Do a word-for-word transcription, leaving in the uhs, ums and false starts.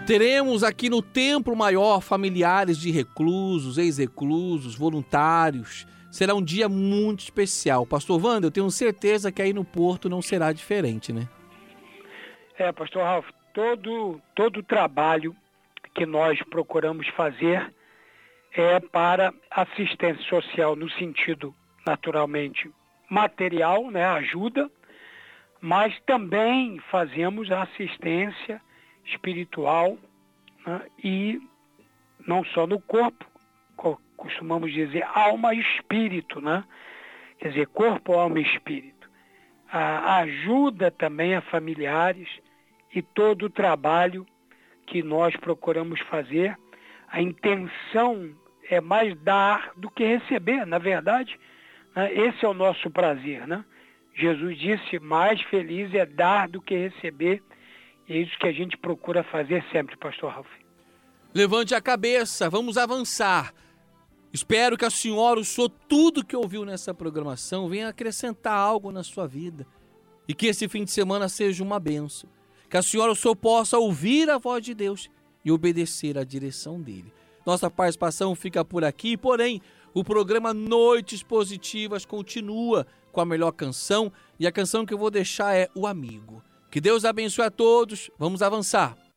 Teremos aqui no Templo Maior familiares de reclusos, ex-reclusos, voluntários. Será um dia muito especial. Pastor Wander, eu tenho certeza que aí no Porto não será diferente, né? É, Pastor Ralf, todo, todo o trabalho que nós procuramos fazer é para assistência social no sentido, naturalmente, material, né, ajuda, mas também fazemos a assistência espiritual, né, e não só no corpo, costumamos dizer alma e espírito, né? Quer dizer, corpo, alma e espírito. A ajuda também a familiares e todo o trabalho que nós procuramos fazer. A intenção é mais dar do que receber, na verdade, né? Esse é o nosso prazer, né? Jesus disse, mais feliz é dar do que receber, e é isso que a gente procura fazer sempre, Pastor Ralf. Levante a cabeça, vamos avançar. Espero que a senhora, o senhor, tudo que ouviu nessa programação, venha acrescentar algo na sua vida. E que esse fim de semana seja uma bênção. Que a senhora, o senhor, possa ouvir a voz de Deus e obedecer à direção dele. Nossa participação fica por aqui, porém, o programa Noites Positivas continua com a melhor canção. E a canção que eu vou deixar é O Amigo. Que Deus abençoe a todos. Vamos avançar.